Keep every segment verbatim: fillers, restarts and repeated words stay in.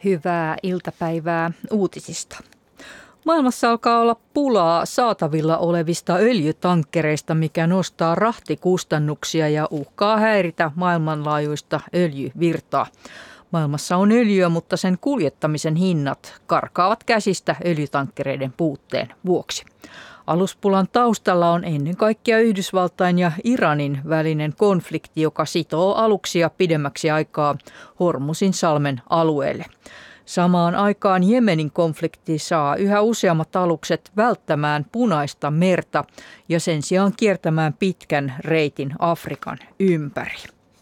Hyvää iltapäivää uutisista. Maailmassa alkaa olla pulaa saatavilla olevista öljytankkereista, mikä nostaa rahtikustannuksia ja uhkaa häiritä maailmanlaajuista öljyvirtaa. Maailmassa on öljyä, mutta sen kuljettamisen hinnat karkaavat käsistä öljytankkereiden puutteen vuoksi. Aluspulan taustalla on ennen kaikkea Yhdysvaltain ja Iranin välinen konflikti, joka sitoo aluksia pidemmäksi aikaa Hormuzin salmen alueelle. Samaan aikaan Jemenin konflikti saa yhä useammat alukset välttämään Punaista merta ja sen sijaan kiertämään pitkän reitin Afrikan ympäri.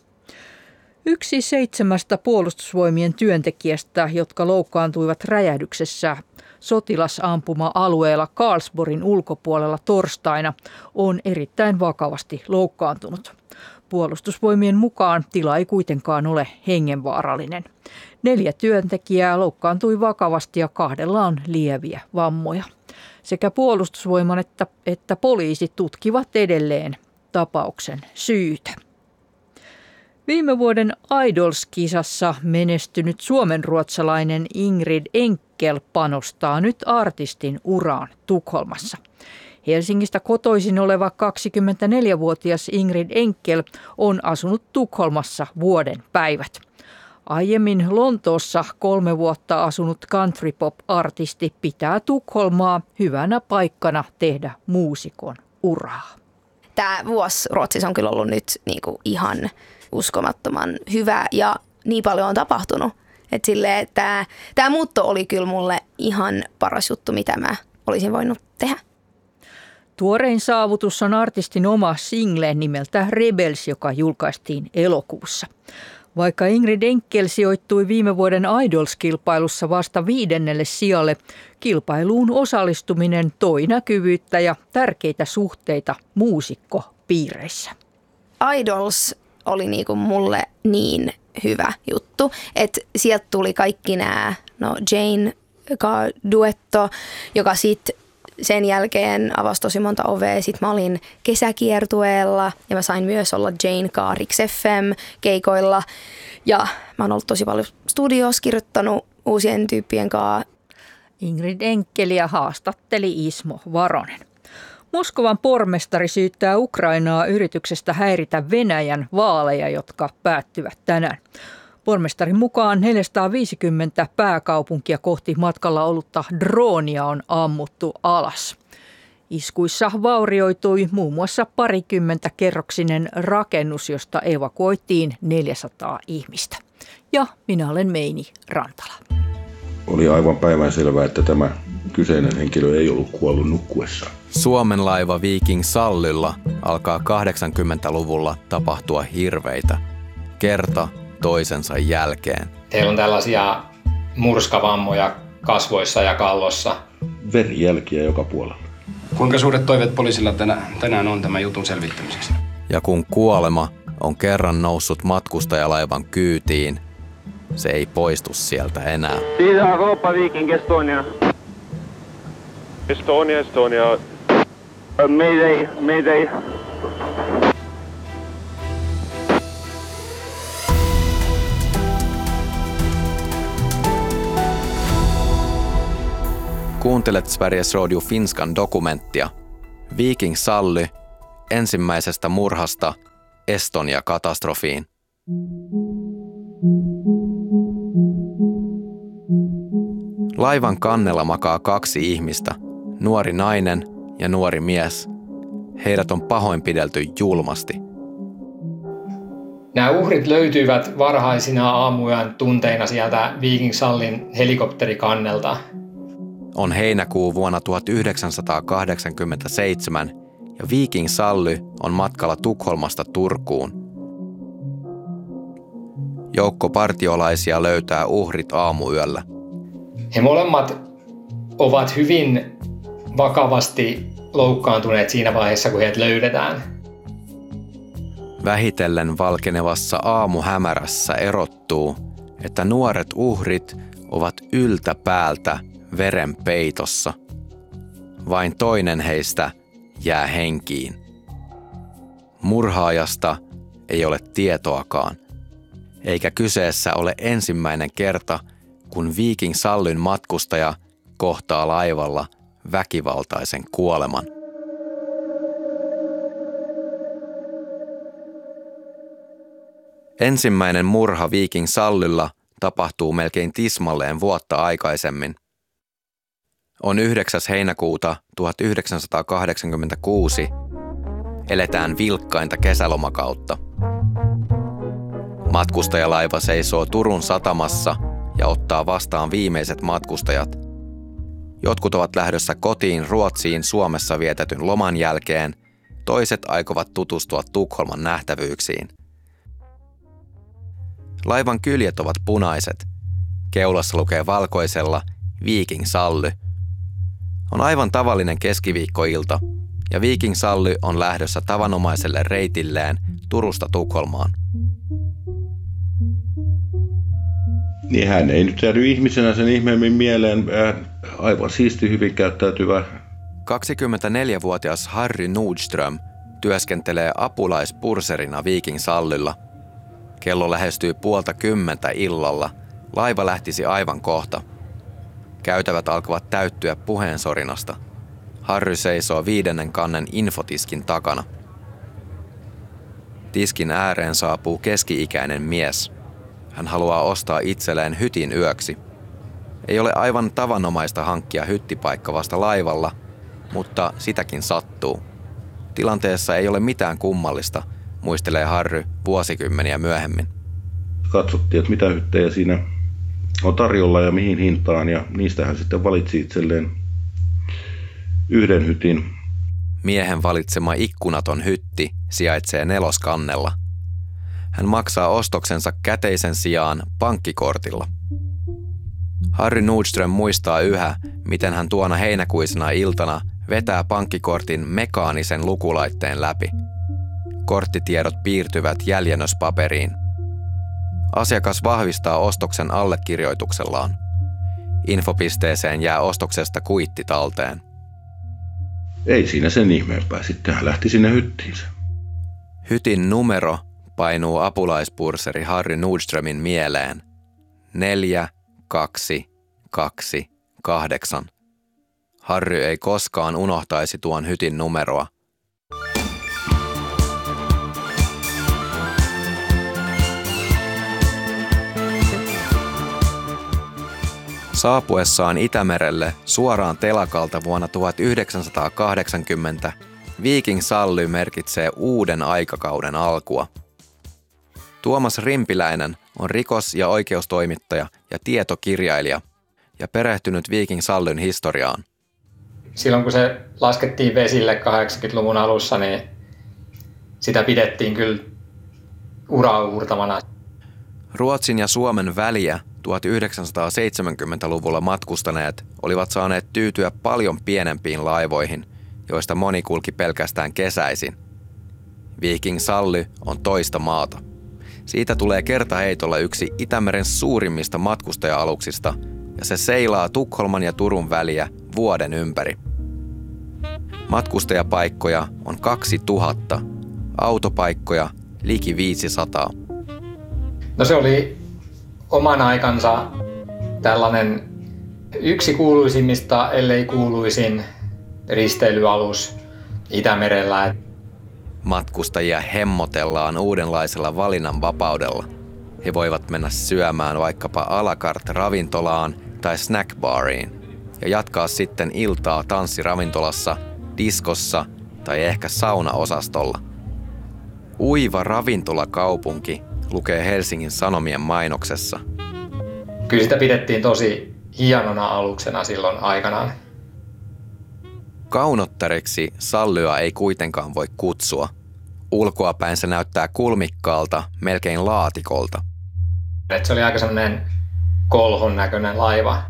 Yksi seitsemästä puolustusvoimien työntekijästä, jotka loukkaantuivat räjähdyksessä sotilasampuma-alueella Karlsborgin ulkopuolella torstaina, on erittäin vakavasti loukkaantunut. Puolustusvoimien mukaan tila ei kuitenkaan ole hengenvaarallinen. Neljä työntekijää loukkaantui vakavasti ja kahdella on lieviä vammoja. Sekä puolustusvoiman että, että poliisi tutkivat edelleen tapauksen syytä. Viime vuoden Idols-kisassa menestynyt suomenruotsalainen Ingrid Enkel panostaa nyt artistin uraan Tukholmassa. Helsingistä kotoisin oleva kaksikymmentäneljävuotias Ingrid Enkel on asunut Tukholmassa vuoden päivät. Aiemmin Lontoossa kolme vuotta asunut countrypop-artisti pitää Tukholmaa hyvänä paikkana tehdä muusikon uraa. Tämä vuosi Ruotsissa on kyllä ollut nyt niin kuin ihan uskomattoman hyvä ja niin paljon on tapahtunut. Että silleen, tämä, tämä muutto oli kyllä mulle ihan paras juttu, mitä mä olisin voinut tehdä. Tuorein saavutus on artistin oma single nimeltä Rebels, joka julkaistiin elokuussa. Vaikka Ingrid Enkel sijoittui viime vuoden Idols-kilpailussa vasta viidennelle sijalle, kilpailuun osallistuminen toi näkyvyyttä ja tärkeitä suhteita muusikkopiireissä. Idols oli niinku mulle niin hyvä juttu, että sieltä tuli kaikki nämä, no Jane duetto, joka sitten sen jälkeen avasi tosi monta ovea. Sitten mä olin kesäkiertueella ja mä sain myös olla Jane K. Rix F M-keikoilla. Ja mä oon ollut tosi paljon studiossa, kirjoittanut uusien tyyppien kanssa. Ingrid Enkeliä haastatteli Ismo Varonen. Moskovan pormestari syyttää Ukrainaa yrityksestä häiritä Venäjän vaaleja, jotka päättyvät tänään. Pormestarin mukaan neljäsataaviisikymmentä pääkaupunkia kohti matkalla ollutta droonia on ammuttu alas. Iskuissa vaurioitui muun muassa parikymmentä kerroksinen rakennus, josta evakuoitiin neljäsataa ihmistä. Ja minä olen Meini Rantala. Oli aivan päivänselvää, että tämä kyseinen henkilö ei ollut kuollut nukkuessaan. Suomen laiva Viking Sallylla alkaa kahdeksankymmentäluvulla tapahtua hirveitä. Kerta toisensa jälkeen. Teillä on tällaisia murskavammoja kasvoissa ja kallossa. Verijälkiä joka puolella. Kuinka suuret toiveet poliisilla tänään, tänään on tämän jutun selvittämiseksi? Ja kun kuolema on kerran noussut matkustajalaivan kyytiin, se ei poistu sieltä enää. Siitä Europa Viking Estonia. Estonia, Estonia. Mayday, Mayday. Kuuntelet Sveriges Radio Finskan dokumenttia Viking Sally ensimmäisestä murhasta Estonia-katastrofiin. Laivan kannella makaa kaksi ihmistä, nuori nainen ja nuori mies. Heidät on pahoinpidelty julmasti. Nämä uhrit löytyivät varhaisina aamujen tunteina sieltä Viking Sallyn helikopterikannelta. On heinäkuu vuonna tuhatyhdeksänsataakahdeksankymmentäseitsemän ja Viking Sally on matkalla Tukholmasta Turkuun. Joukko partiolaisia löytää uhrit aamuyöllä. He molemmat ovat hyvin vakavasti loukkaantuneet siinä vaiheessa, kun heidät löydetään. Vähitellen valkenevassa aamuhämärässä erottuu, että nuoret uhrit ovat yltä päältä veren peitossa. Vain toinen heistä jää henkiin. Murhaajasta ei ole tietoakaan, eikä kyseessä ole ensimmäinen kerta, kun Viking Sallyn matkustaja kohtaa laivalla väkivaltaisen kuoleman. Ensimmäinen murha Viking Sallylla tapahtuu melkein tismalleen vuotta aikaisemmin. On yhdeksäs heinäkuuta tuhatyhdeksänsataakahdeksankymmentäkuusi. Eletään vilkkainta kesälomakautta. Matkustajalaiva seisoo Turun satamassa ja ottaa vastaan viimeiset matkustajat. Jotkut ovat lähdössä kotiin Ruotsiin Suomessa vietetyn loman jälkeen, toiset aikovat tutustua Tukholman nähtävyyksiin. Laivan kyljet ovat punaiset. Keulassa lukee valkoisella Viking Sally. On aivan tavallinen keskiviikkoilta ja Viking Sally on lähdössä tavanomaiselle reitilleen Turusta Tukholmaan. Niin hän ei nyt jäädy ihmisenä sen ihmeemmin mieleen. Aivan siisti, hyvin käyttäytyvä. kaksikymmentäneljävuotias Harry Nordström työskentelee apulaispurserina Viking Sallylla. Kello lähestyy puolta kymmentä illalla. Laiva lähtisi aivan kohta. Käytävät alkavat täyttyä puheensorinasta. Harry seisoo viidennen kannen infotiskin takana. Tiskin ääreen saapuu keski-ikäinen mies. Hän haluaa ostaa itselleen hytin yöksi. Ei ole aivan tavanomaista hankkia hyttipaikka vasta laivalla, mutta sitäkin sattuu. Tilanteessa ei ole mitään kummallista, muistelee Harry vuosikymmeniä myöhemmin. Katsottiin, että mitä hyttejä siinä on tarjolla ja mihin hintaan, ja niistä hän sitten valitsi itselleen yhden hytin. Miehen valitsema ikkunaton hytti sijaitsee neloskannella. Hän maksaa ostoksensa käteisen sijaan pankkikortilla. Harry Nordström muistaa yhä, miten hän tuona heinäkuisena iltana vetää pankkikortin mekaanisen lukulaitteen läpi. Korttitiedot piirtyvät jäljennöspaperiin. Asiakas vahvistaa ostoksen allekirjoituksellaan. Infopisteeseen jää ostoksesta kuitti talteen. Ei siinä sen ihmeempää. Sitten hän lähti sinne hyttiinsä. Hytin numero painuu apulaispurseri Harry Nordströmin mieleen. Neljä, kaksi, kaksi, kahdeksan. Harry ei koskaan unohtaisi tuon hytin numeroa. Saapuessaan Itämerelle suoraan telakalta vuonna tuhatyhdeksänsataakahdeksankymmentä Viking Sally merkitsee uuden aikakauden alkua. Tuomas Rimpiläinen on rikos- ja oikeustoimittaja ja tietokirjailija ja perehtynyt Viking Sallyn historiaan. Silloin kun se laskettiin vesille kahdeksankymmentäluvun alussa, niin sitä pidettiin kyllä uraauurtavana. Ruotsin ja Suomen väliä tuhatyhdeksänsataaseitsemänkymmentäluvulla matkustaneet olivat saaneet tyytyä paljon pienempiin laivoihin, joista moni kulki pelkästään kesäisin. Viking Sally on toista maata. Siitä tulee kertaheitolla yksi Itämeren suurimmista matkustaja-aluksista ja se seilaa Tukholman ja Turun väliä vuoden ympäri. Matkustajapaikkoja on kaksituhatta, autopaikkoja liki viisisataa. No se oli oman aikansa tällainen yksi kuuluisimmista, ellei kuuluisin risteilyalus Itämerellä. Matkustajia hemmotellaan uudenlaisella valinnanvapaudella. He voivat mennä syömään vaikkapa à la carte ravintolaan tai snackbariin ja jatkaa sitten iltaa tanssiravintolassa, diskossa tai ehkä saunaosastolla. Uiva ravintolakaupunki lukee Helsingin Sanomien mainoksessa. Kyllä sitä pidettiin tosi hienona aluksena silloin aikanaan. Kaunottariksi Sallyä ei kuitenkaan voi kutsua. Ulkoapäin se näyttää kulmikkaalta, melkein laatikolta. Et se oli aika semmoinen kolhon näköinen laiva.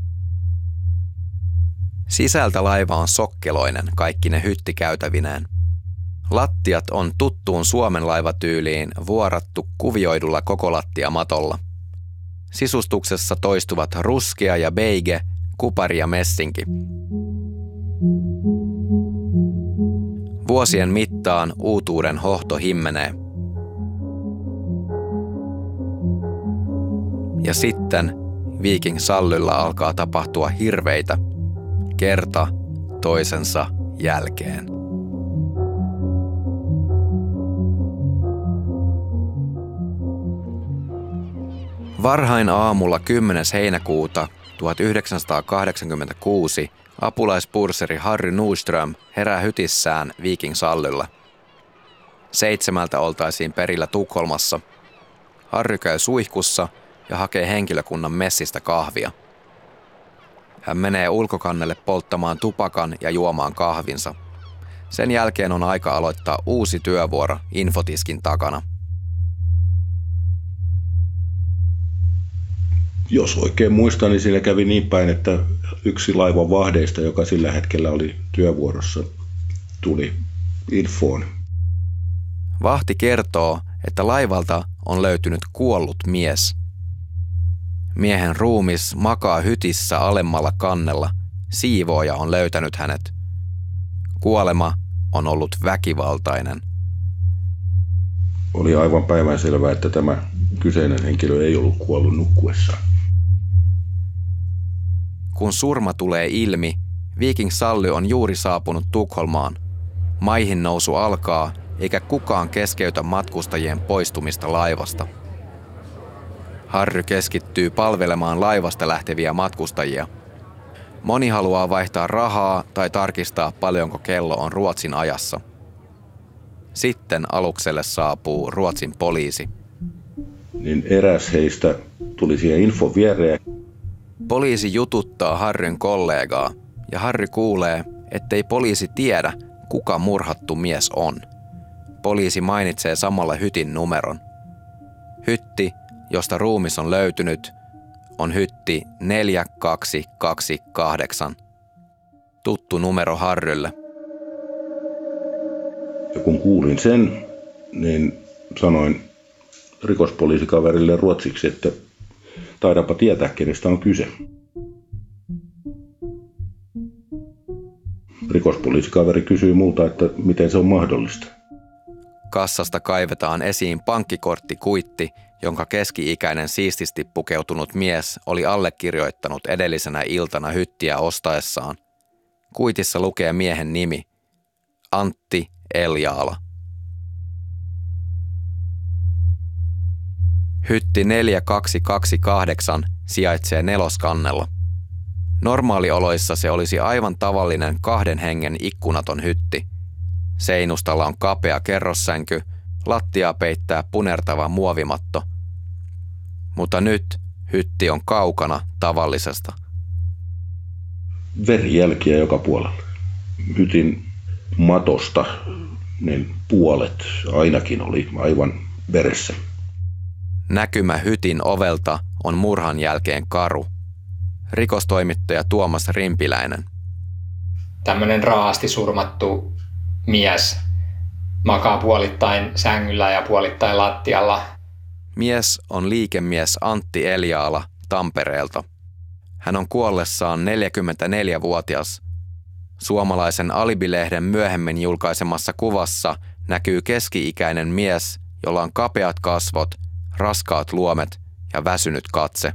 Sisältä laiva on sokkeloinen, kaikki ne hyttikäytävineen. Lattiat on tuttuun Suomen laivatyyliin vuorattu kuvioidulla kokolattiamatolla. Sisustuksessa toistuvat ruskea ja beige, kupari ja messinki. Vuosien mittaan uutuuden hohto himmenee. Ja sitten Viking Sallylla alkaa tapahtua hirveitä kerta toisensa jälkeen. Varhain aamulla kymmenes heinäkuuta tuhatyhdeksänsataakahdeksankymmentäkuusi apulaispursseri Harry Nordström herää hytissään Viking Sallylla. Seitsemältä oltaisiin perillä Tukholmassa. Harry käy suihkussa ja hakee henkilökunnan messistä kahvia. Hän menee ulkokannelle polttamaan tupakan ja juomaan kahvinsa. Sen jälkeen on aika aloittaa uusi työvuoro infotiskin takana. Jos oikein muistan, niin siinä kävi niin päin, että yksi laivan vahdeista, joka sillä hetkellä oli työvuorossa, tuli infoon. Vahti kertoo, että laivalta on löytynyt kuollut mies. Miehen ruumis makaa hytissä alemmalla kannella. Siivooja on löytänyt hänet. Kuolema on ollut väkivaltainen. Oli aivan päivänselvää, että tämä kyseinen henkilö ei ollut kuollut nukkuessaan. Kun surma tulee ilmi, Viking Sally on juuri saapunut Tukholmaan. Maihin nousu alkaa, eikä kukaan keskeytä matkustajien poistumista laivasta. Harry keskittyy palvelemaan laivasta lähteviä matkustajia. Moni haluaa vaihtaa rahaa tai tarkistaa, paljonko kello on Ruotsin ajassa. Sitten alukselle saapuu Ruotsin poliisi. Niin eräs heistä tuli siihen infon viereen. Poliisi jututtaa Harryn kollegaa ja Harry kuulee, ettei poliisi tiedä, kuka murhattu mies on. Poliisi mainitsee samalla hytin numeron. Hytti, josta ruumis on löytynyt, on hytti neljä kaksi kaksi kahdeksan. Tuttu numero Harrylle. Ja kun kuulin sen, niin sanoin rikospoliisikaverille ruotsiksi, että taidaanpa tietää, kenestä on kyse. Rikospoliisikaveri kysyi multa, että miten se on mahdollista. Kassasta kaivetaan esiin pankkikorttikuitti, jonka keski-ikäinen siististi pukeutunut mies oli allekirjoittanut edellisenä iltana hyttiä ostaessaan. Kuitissa lukee miehen nimi, Antti Eljaala. Hytti neljä kaksi kaksi kahdeksan sijaitsee neloskannella. Normaalioloissa se olisi aivan tavallinen kahden hengen ikkunaton hytti. Seinustalla on kapea kerrossänky, lattiaa peittää punertava muovimatto. Mutta nyt hytti on kaukana tavallisesta. Verijälkiä joka puolella. Hytin matosta niin puolet ainakin oli aivan veressä. Näkymä hytin ovelta on murhan jälkeen karu. Rikostoimittaja Tuomas Rimpiläinen. Tämmöinen raasti surmattu mies makaa puolittain sängyllä ja puolittain lattialla. Mies on liikemies Antti Eljaala Tampereelta. Hän on kuollessaan neljäkymmentäneljävuotias. Suomalaisen Alibi-lehden myöhemmin julkaisemassa kuvassa näkyy keski-ikäinen mies, jolla on kapeat kasvot, raskaat luomet ja väsynyt katse.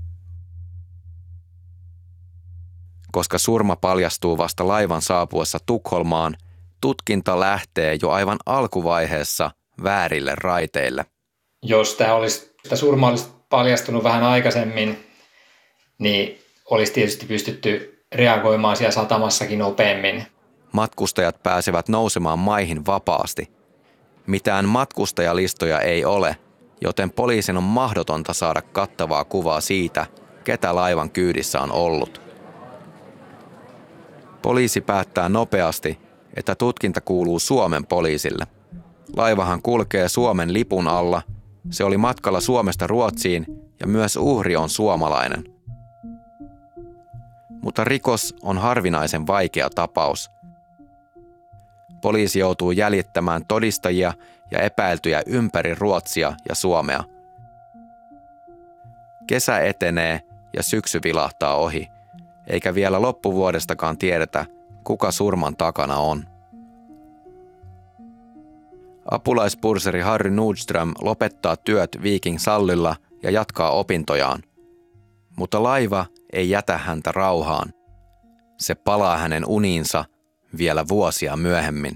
Koska surma paljastuu vasta laivan saapuessa Tukholmaan, tutkinta lähtee jo aivan alkuvaiheessa väärille raiteille. Jos tämä, olisi, tämä surma olisi paljastunut vähän aikaisemmin, niin olisi tietysti pystytty reagoimaan siellä satamassakin nopeammin. Matkustajat pääsevät nousemaan maihin vapaasti. Mitään matkustajalistoja ei ole, joten poliisin on mahdotonta saada kattavaa kuvaa siitä, ketä laivan kyydissä on ollut. Poliisi päättää nopeasti, että tutkinta kuuluu Suomen poliisille. Laivahan kulkee Suomen lipun alla, se oli matkalla Suomesta Ruotsiin ja myös uhri on suomalainen. Mutta rikos on harvinaisen vaikea tapaus. Poliisi joutuu jäljittämään todistajia ja epäiltyjä ympäri Ruotsia ja Suomea. Kesä etenee ja syksy vilahtaa ohi, eikä vielä loppuvuodestakaan tiedetä, kuka surman takana on. Apulaispursseri Harry Nordström lopettaa työt Viking Sallylla ja jatkaa opintojaan. Mutta laiva ei jätä häntä rauhaan. Se palaa hänen uniinsa vielä vuosia myöhemmin.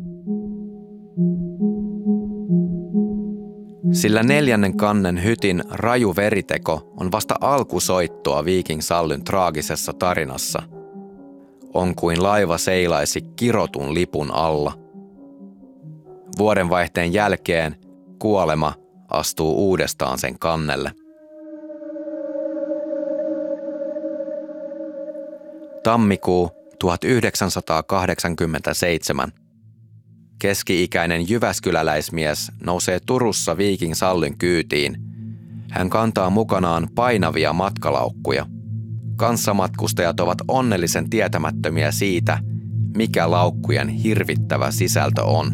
Sillä neljännen kannen hytin raju veriteko on vasta alkusoittoa Viking Sallyn traagisessa tarinassa. On kuin laiva seilaisi kirotun lipun alla. Vuodenvaihteen jälkeen kuolema astuu uudestaan sen kannelle. Tammikuu tuhatyhdeksänsataakahdeksankymmentäseitsemän. Keski-ikäinen jyväskyläläismies nousee Turussa Viking Sallyn kyytiin. Hän kantaa mukanaan painavia matkalaukkuja. Kanssamatkustajat ovat onnellisen tietämättömiä siitä, mikä laukkujen hirvittävä sisältö on.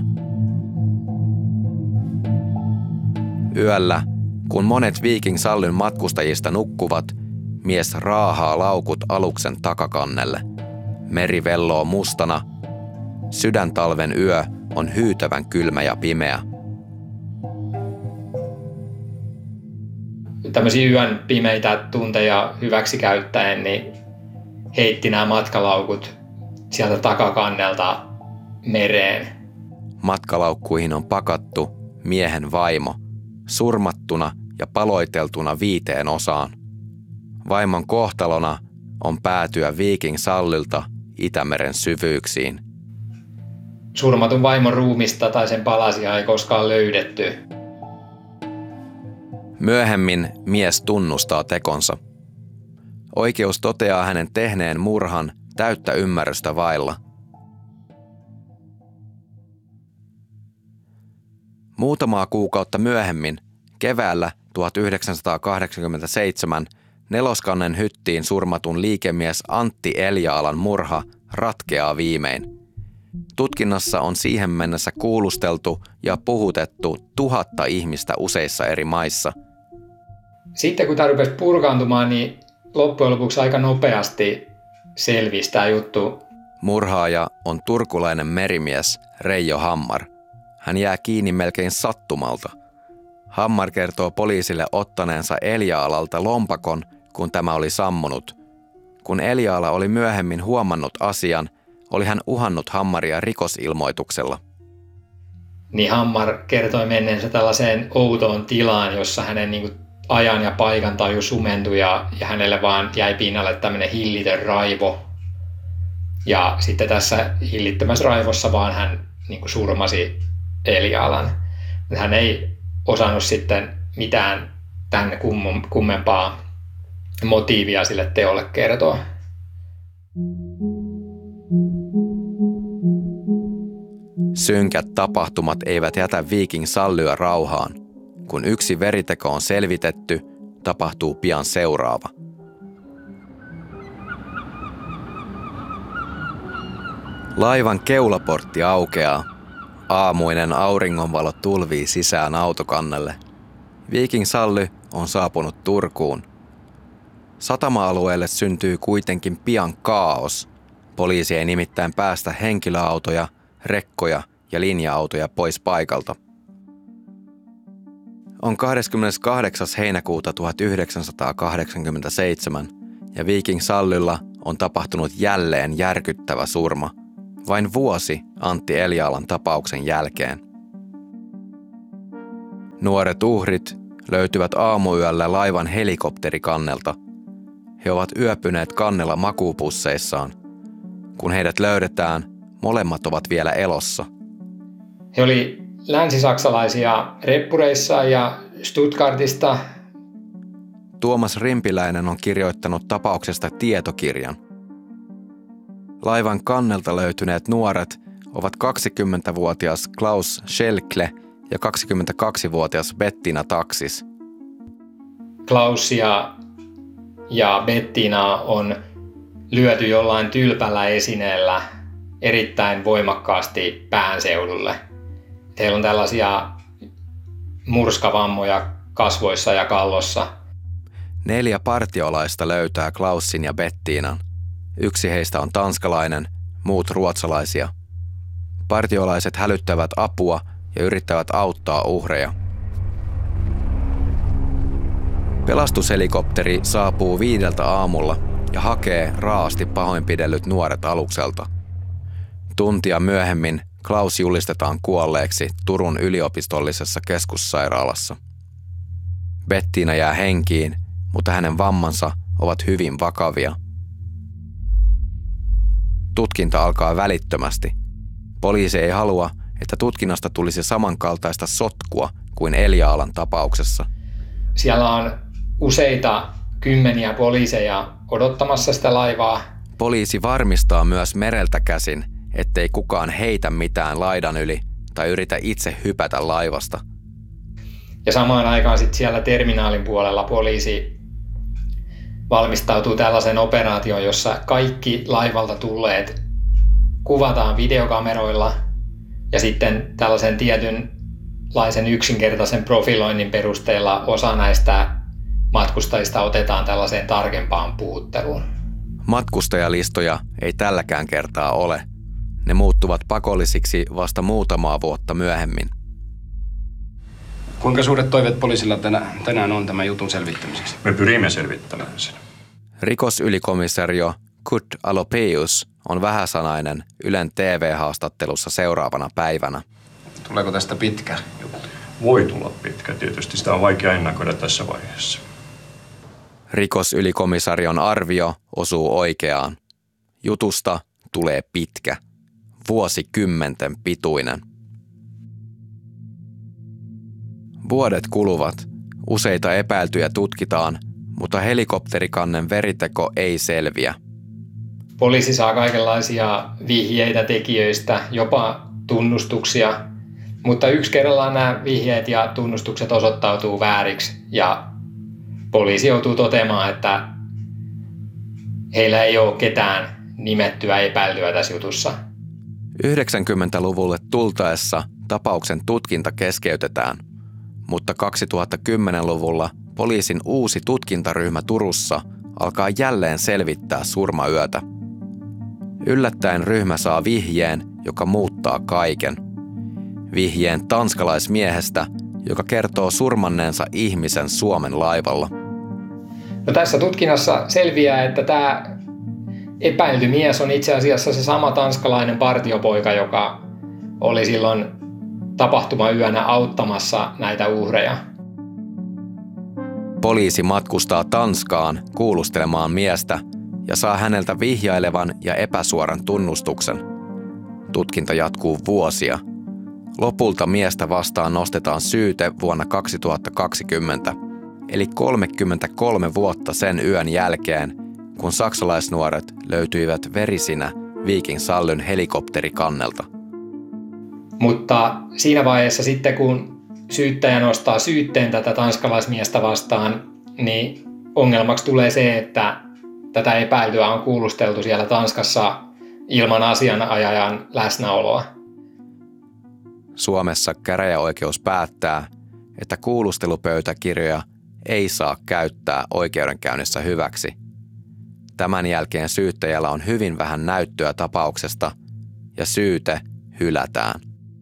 Yöllä, kun monet Viking Sallyn matkustajista nukkuvat, mies raahaa laukut aluksen takakannelle. Meri velloo mustana. Sydäntalven yö on hyytävän kylmä ja pimeä. Tämmöisiä yön pimeitä tunteja hyväksi käyttäen, niin heitti nämä matkalaukut sieltä takakannelta mereen. Matkalaukkuihin on pakattu miehen vaimo, surmattuna ja paloiteltuna viiteen osaan. Vaimon kohtalona on päätyä Viking Sallylta Itämeren syvyyksiin. Surmatun vaimon ruumista tai sen palasia ei koskaan löydetty. Myöhemmin mies tunnustaa tekonsa. Oikeus toteaa hänen tehneen murhan täyttä ymmärrystä vailla. Muutamaa kuukautta myöhemmin, keväällä tuhatyhdeksänsataakahdeksankymmentäseitsemän, Neloskannen hyttiin surmatun liikemies Antti Eljaalan murha ratkeaa viimein. Tutkinnassa on siihen mennessä kuulusteltu ja puhutettu tuhatta ihmistä useissa eri maissa. Sitten kun tämä rupesi purkaantumaan, niin loppujen lopuksi aika nopeasti selvisi tämä juttu. Murhaaja on turkulainen merimies Reijo Hammar. Hän jää kiinni melkein sattumalta. Hammar kertoo poliisille ottaneensa Eljaalalta lompakon, kun tämä oli sammunut. Kun Eljaala oli myöhemmin huomannut asian, oli hän uhannut Hammaria rikosilmoituksella. Niin Hammar kertoi menneensä tällaiseen outoon tilaan, jossa hänen niin kuin ajan ja paikan taju sumentui ja, ja hänelle vaan jäi pinnalle tämmöinen hillitön raivo. Ja sitten tässä hillittömässä raivossa vaan hän niin kuin surmasi Eljaalan. Hän ei osannut sitten mitään tämän kummempaa motiivia sille teolle kertoa. Synkät tapahtumat eivät jätä Viking Sallyä rauhaan. Kun yksi veriteko on selvitetty, tapahtuu pian seuraava. Laivan keulaportti aukeaa. Aamuinen auringonvalo tulvii sisään autokannelle. Viking Sally on saapunut Turkuun. Satama-alueelle syntyy kuitenkin pian kaos. Poliisi ei nimittäin päästä henkilöautoja, rekkoja ja linja-autoja pois paikalta. On kahdeskymmeneskahdeksas heinäkuuta tuhatyhdeksänsataakahdeksankymmentäseitsemän ja Viking Sallylla on tapahtunut jälleen järkyttävä surma. Vain vuosi Antti Eljaalan tapauksen jälkeen. Nuoret uhrit löytyvät aamuyöllä laivan helikopterikannelta. He ovat yöpyneet kannella makuupusseissaan. Kun heidät löydetään, molemmat ovat vielä elossa. He oli länsisaksalaisia reppureissa ja Stuttgartista. Tuomas Rimpiläinen on kirjoittanut tapauksesta tietokirjan. Laivan kannelta löytyneet nuoret ovat kaksikymmentävuotias Klaus Schelkle ja kaksikymmentäkaksivuotias Bettina Taxis. Klausia ja Bettina on lyöty jollain tylpällä esineellä erittäin voimakkaasti päänseudulle. Heillä on tällaisia murskavammoja kasvoissa ja kallossa. Neljä partiolaista löytää Klausin ja Bettinan. Yksi heistä on tanskalainen, muut ruotsalaisia. Partiolaiset hälyttävät apua ja yrittävät auttaa uhreja. Pelastushelikopteri saapuu viideltä aamulla ja hakee raasti pahoinpidellyt nuoret alukselta. Tuntia myöhemmin Klaus julistetaan kuolleeksi Turun yliopistollisessa keskussairaalassa. Bettina jää henkiin, mutta hänen vammansa ovat hyvin vakavia. Tutkinta alkaa välittömästi. Poliisi ei halua, että tutkinnasta tulisi samankaltaista sotkua kuin Elia-Alan tapauksessa. Siellä on useita kymmeniä poliiseja odottamassa sitä laivaa. Poliisi varmistaa myös mereltä käsin, ettei kukaan heitä mitään laidan yli tai yritä itse hypätä laivasta. Ja samaan aikaan sitten siellä terminaalin puolella poliisi valmistautuu tällaisen operaatioon, jossa kaikki laivalta tulleet kuvataan videokameroilla ja sitten tällaisen tietynlaisen yksinkertaisen profiloinnin perusteella osa näistä matkustajista otetaan tällaiseen tarkempaan puhutteluun. Matkustajalistoja ei tälläkään kertaa ole. Ne muuttuvat pakollisiksi vasta muutamaa vuotta myöhemmin. Kuinka suuret toiveet poliisilla tänä, tänään on tämän jutun selvittämiseksi? Me pyrimme selvittämään sen. Rikosylikomissaario Kurt Alopeus on vähäsanainen Ylen T V-haastattelussa seuraavana päivänä. Tuleeko tästä pitkä juttu? Voi tulla pitkä. Tietysti sitä on vaikea ennakoida tässä vaiheessa. Rikosylikomissarion arvio osuu oikeaan. Jutusta tulee pitkä, vuosikymmenten pituinen. Vuodet kuluvat, useita epäiltyjä tutkitaan, mutta helikopterikannen veriteko ei selviä. Poliisi saa kaikenlaisia vihjeitä tekijöistä, jopa tunnustuksia, mutta yksi kerrallaan nämä vihjeet ja tunnustukset osoittautuu vääriksi ja poliisi joutuu toteamaan, että heillä ei ole ketään nimettyä epäiltyä tässä jutussa. yhdeksänkymmentäluvulle tultaessa tapauksen tutkinta keskeytetään, mutta kaksituhattakymmenluvulla poliisin uusi tutkintaryhmä Turussa alkaa jälleen selvittää surmayötä. Yllättäen ryhmä saa vihjeen, joka muuttaa kaiken. Vihjeen tanskalaismiehestä, joka kertoo surmanneensa ihmisen Suomen laivalla. No tässä tutkinnassa selviää, että tämä epäilty mies on itse asiassa se sama tanskalainen partiopoika, joka oli silloin tapahtumayönä auttamassa näitä uhreja. Poliisi matkustaa Tanskaan kuulustelemaan miestä ja saa häneltä vihjailevan ja epäsuoran tunnustuksen. Tutkinta jatkuu vuosia. Lopulta miestä vastaan nostetaan syyte vuonna kaksituhattakaksikymmentä, eli kolmekymmentäkolme vuotta sen yön jälkeen, kun saksalaisnuoret löytyivät verisinä Viking Sallyn helikopterikannelta. Mutta siinä vaiheessa sitten, kun syyttäjä nostaa syytteen tätä tanskalaismiestä vastaan, niin ongelmaksi tulee se, että tätä epäiltyä on kuulusteltu siellä Tanskassa ilman asianajajan läsnäoloa. Suomessa käräjäoikeus päättää, että kuulustelupöytäkirjoja ei saa käyttää oikeudenkäynnissä hyväksi. Tämän jälkeen syyttäjällä on hyvin vähän näyttöä tapauksesta ja syyte hylätään.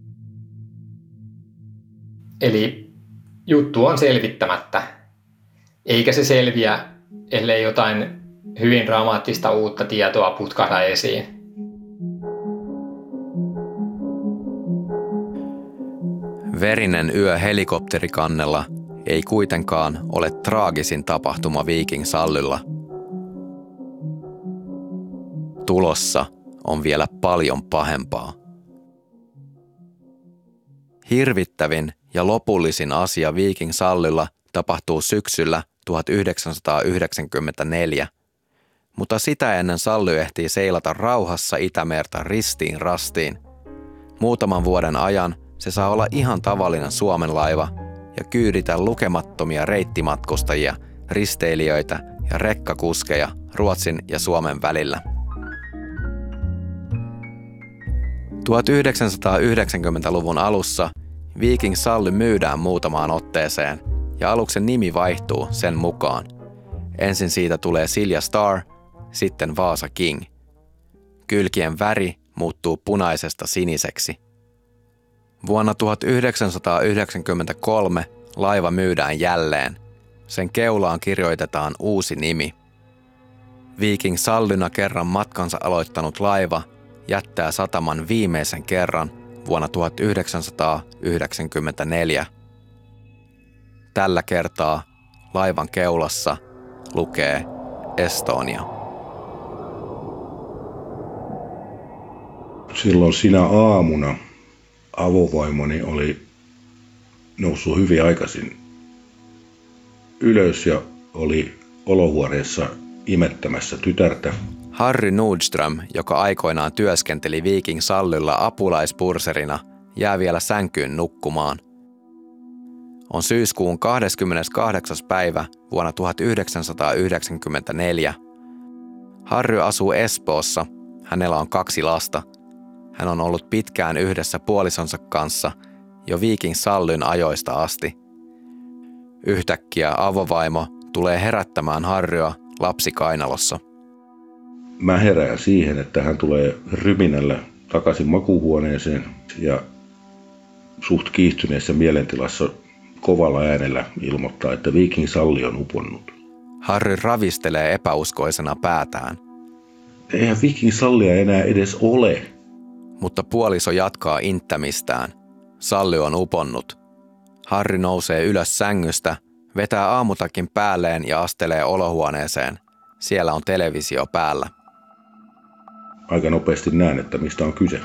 Eli juttu on selvittämättä, eikä se selviä, ellei jotain hyvin dramaattista uutta tietoa putkahda esiin. Verinen yö helikopterikannella ei kuitenkaan ole traagisin tapahtuma Viking Sallylla. Tulossa on vielä paljon pahempaa. Hirvittävin ja lopullisin asia Viking Sallylla tapahtuu syksyllä tuhatyhdeksänsataayhdeksänkymmentäneljä, mutta sitä ennen Sally ehtii seilata rauhassa Itämerta ristiin rastiin. Muutaman vuoden ajan se saa olla ihan tavallinen Suomen laiva ja kyyditä lukemattomia reittimatkustajia, risteilijöitä ja rekkakuskeja Ruotsin ja Suomen välillä. tuhatyhdeksänsataayhdeksänkymmentäluvun alussa Viking Sally myydään muutamaan otteeseen ja aluksen nimi vaihtuu sen mukaan. Ensin siitä tulee Silja Star, sitten Vaasa King. Kylkien väri muuttuu punaisesta siniseksi. Vuonna tuhatyhdeksänsataayhdeksänkymmentäkolme laiva myydään jälleen. Sen keulaan kirjoitetaan uusi nimi. Viking Sallyna kerran matkansa aloittanut laiva jättää sataman viimeisen kerran vuonna tuhatyhdeksänsataayhdeksänkymmentäneljä. Tällä kertaa laivan keulassa lukee Estonia. Silloin sinä aamuna avovaimoni oli noussut hyvin aikaisin ylös ja oli olohuoneessa imettämässä tytärtä. Harry Nordström, joka aikoinaan työskenteli Viking Sallylla apulaispurserina, jää vielä sänkyyn nukkumaan. On syyskuun kahdeskymmeneskahdeksas päivä vuonna tuhatyhdeksänsataayhdeksänkymmentäneljä. Harry asuu Espoossa. Hänellä on kaksi lasta. Hän on ollut pitkään yhdessä puolisonsa kanssa jo Viking Sallyn ajoista asti. Yhtäkkiä avovaimo tulee herättämään Harryä lapsikainalossa. Mä herään siihen, että hän tulee ryminällä takaisin makuuhuoneeseen ja suht kiihtyneessä mielentilassa kovalla äänellä ilmoittaa, että Viking Sally on uponnut. Harry ravistelee epäuskoisena päätään. Eihän Viking Sallya enää edes ole. Mutta puoliso jatkaa inttämistään. Sally on uponnut. Harry nousee ylös sängystä, vetää aamutakin päälleen ja astelee olohuoneeseen. Siellä on televisio päällä. Aika nopeasti näen, että mistä on kyse.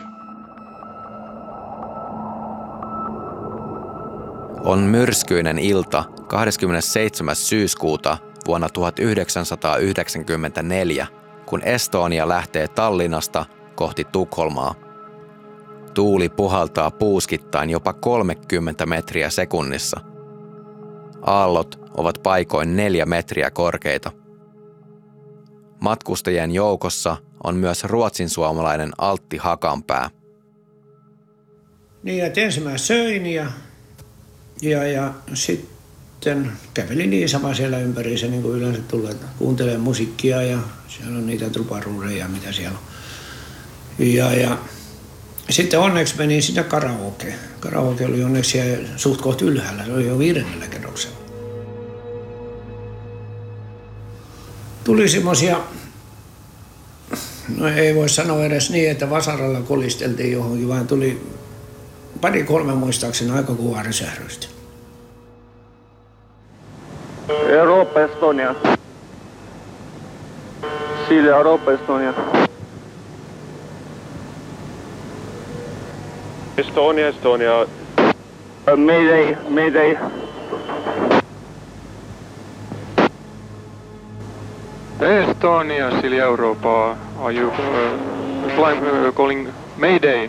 On myrskyinen ilta kahdeskymmenesseitsemäs syyskuuta vuonna tuhatyhdeksänsataayhdeksänkymmentäneljä, kun Estonia lähtee Tallinnasta kohti Tukholmaa. Tuuli puhaltaa puuskittain jopa kolmekymmentä metriä sekunnissa. Aallot ovat paikoin neljä metriä korkeita. Matkustajien joukossa on myös ruotsinsuomalainen Altti Hakanpää. Niin, että ensin mä söin ja, ja, ja sitten kävelin niin sama siellä ympäriinsä, niin kuin yleensä tulee. Kuuntelen musiikkia ja siellä on niitä truparuureja, mitä siellä on. Ja, ja sitten onneksi menin sinne karaokeen. Karaoke oli onneksi siellä suht kohta ylhäällä, se oli jo viidennellä kerroksella. Tuli semmosia, no ei voi sanoa edes niin, että vasaralla kolisteltiin johonkin, vaan tuli pari kolme muistaakseni aika kovaa rysähdystä. Europa Estonia. Silja Europa Estonia. Estonia, Estonia. Mayday, Mayday. Estonia, Silja Europa. Are you uh, flying, uh, calling Mayday?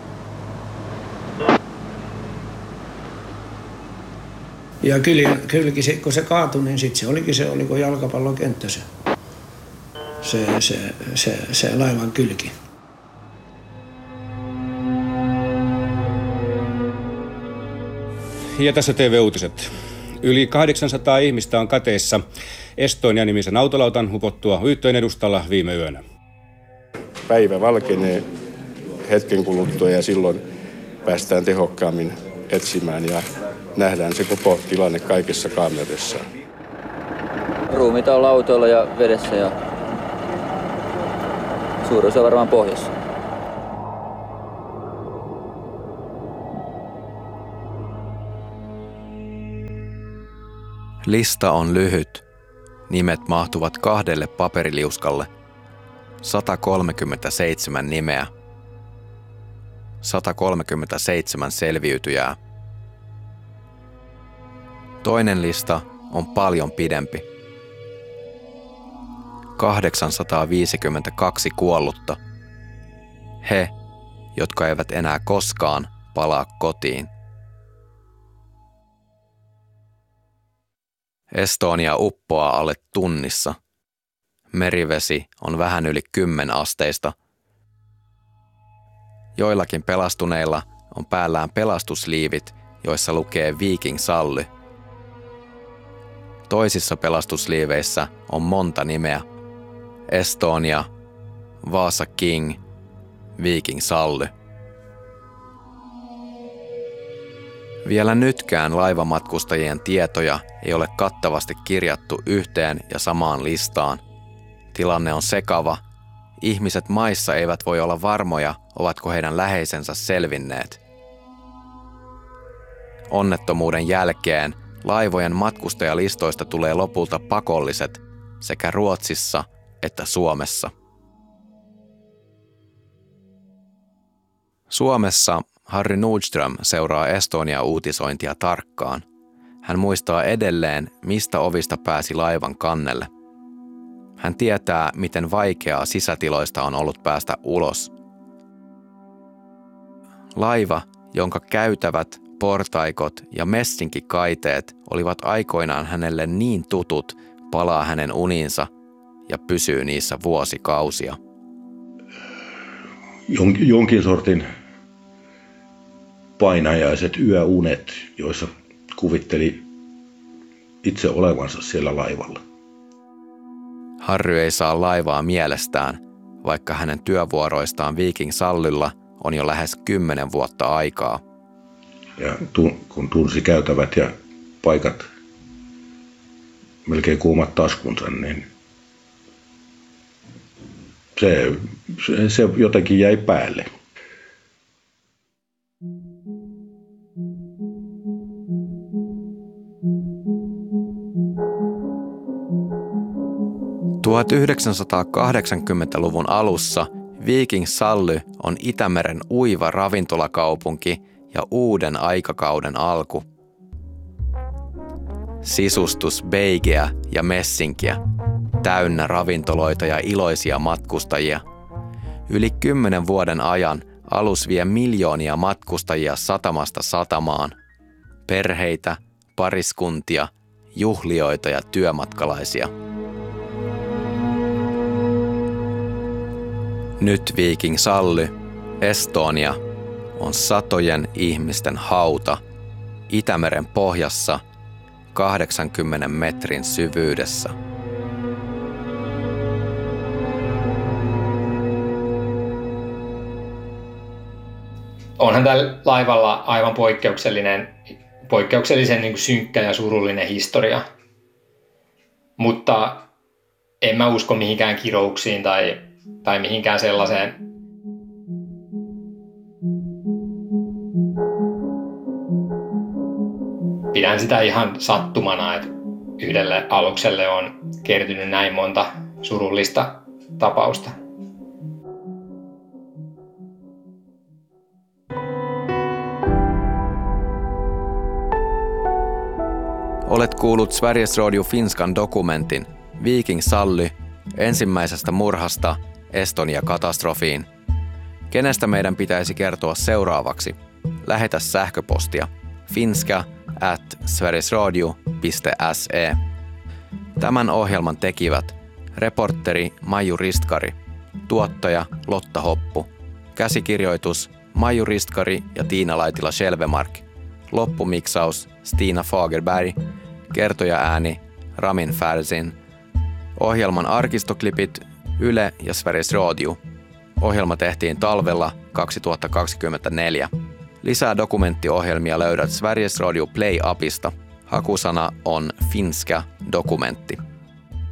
Ja kyllä, kylläkin se, kun se kaatui, niin sitten se olikin se, oliko jalkapallokenttä se, se, se, se, se laivan kylki. Ja tässä T V-uutiset. Yli kahdeksansataa ihmistä on kateissa Estonia-nimisen autolautan hupottua Uyttöjen edustalla viime yönä. Päivä valkenee hetken kuluttua ja silloin päästään tehokkaammin etsimään ja nähdään se koko tilanne kaikissa kamerissa. Ruumiita on lautoilla ja vedessä ja suurin osa varmaan pohjassa. Lista on lyhyt. Nimet mahtuvat kahdelle paperiliuskalle. sata kolmekymmentäseitsemän nimeä. sata kolmekymmentäseitsemän selviytyjää. Toinen lista on paljon pidempi. kahdeksansataaviisikymmentäkaksi kuollutta. He, jotka eivät enää koskaan palaa kotiin. Estonia uppoaa alle tunnissa. Merivesi on vähän yli kymmen asteista. Joillakin pelastuneilla on päällään pelastusliivit, joissa lukee Viking Sally. Toisissa pelastusliiveissä on monta nimeä. Estonia, Vaasa King, Viking Sally. Vielä nytkään laivamatkustajien tietoja ei ole kattavasti kirjattu yhteen ja samaan listaan. Tilanne on sekava. Ihmiset maissa eivät voi olla varmoja, ovatko heidän läheisensä selvinneet. Onnettomuuden jälkeen laivojen matkustajalistoista tulee lopulta pakolliset sekä Ruotsissa että Suomessa. Suomessa Harry Nordström seuraa Estonia-uutisointia tarkkaan. Hän muistaa edelleen, mistä ovista pääsi laivan kannelle. Hän tietää, miten vaikeaa sisätiloista on ollut päästä ulos. Laiva, jonka käytävät, portaikot ja messinkikaiteet olivat aikoinaan hänelle niin tutut, palaa hänen uniinsa ja pysyy niissä vuosikausia. Jon, jonkin sortin painajaiset yöunet, joissa kuvitteli itse olevansa siellä laivalla. Harry ei saa laivaa mielestään, vaikka hänen työvuoroistaan Viking Sallylla on jo lähes kymmenen vuotta aikaa. Ja kun tunsi käytävät ja paikat melkein kuumat taskunsa, niin se, se, se jotenkin jäi päälle. tuhatyhdeksänsataakahdeksankymmentäluvun alussa Viking Sally on Itämeren uiva ravintolakaupunki ja uuden aikakauden alku. Sisustus beigeä ja messinkiä, täynnä ravintoloita ja iloisia matkustajia. Yli kymmenen vuoden ajan alus vie miljoonia matkustajia satamasta satamaan. Perheitä, pariskuntia, juhlioita ja työmatkalaisia. Nyt Viking Sally, Estonia, on satojen ihmisten hauta Itämeren pohjassa kahdeksankymmenen metrin syvyydessä. Onhan tällä laivalla aivan poikkeuksellinen, poikkeuksellisen niin kuin synkkä ja surullinen historia. Mutta en mä usko mihinkään kirouksiin tai, tai mihinkään sellaiseen. Pidän sitä ihan sattumana, että yhdelle alukselle on kertynyt näin monta surullista tapausta. Olet kuullut Sveriges Radio Finskan dokumentin Viking Sally ensimmäisestä murhasta Estonia-katastrofiin. Kenestä meidän pitäisi kertoa seuraavaksi? Lähetä sähköpostia finska at sverisradio piste se. Tämän ohjelman tekivät reporteri Maiju Ristkari, tuottaja Lotta Hoppu, käsikirjoitus Maiju Ristkari ja Tiina Laitila-Selvemark, loppumiksaus Stina Fagerberg, kertoja ääni Ramin Färsin, ohjelman arkistoklipit Yle ja Sveriges Radio. Ohjelma tehtiin talvella kaksituhattakaksikymmentäneljä. Lisää dokumenttiohjelmia löydät Sveriges Radio Play-appista. Hakusana on finska dokumentti.